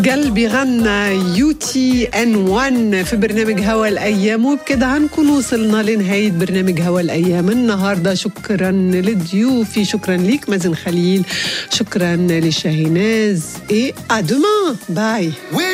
قلبي غنى UTN1 في برنامج هوا الأيام. وبكده هنكون وصلنا لنهاية برنامج هوا الأيام النهاردة. شكرا لضيوفي، شكرا ليك مازن خليل، شكرا لشاهيناز. Et à demain. Bye.